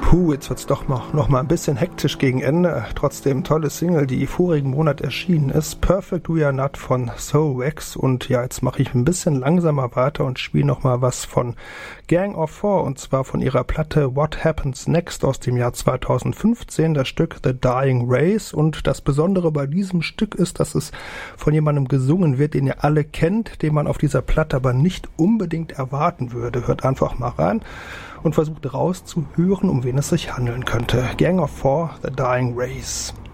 Jetzt wird's doch noch mal ein bisschen hektisch gegen Ende. Trotzdem tolle Single, die vorigen Monat erschienen ist. Perfect We Are Not von So Wax. Und ja, jetzt mache ich ein bisschen langsamer weiter und spiele noch mal was von Gang of Four. Und zwar von ihrer Platte What Happens Next aus dem Jahr 2015. Das Stück The Dying Race. Und das Besondere bei diesem Stück ist, dass es von jemandem gesungen wird, den ihr alle kennt, den man auf dieser Platte aber nicht unbedingt erwarten würde. Hört einfach mal rein und versucht rauszuhören, um wen es sich handeln könnte. Gang of Four, The Dying Race.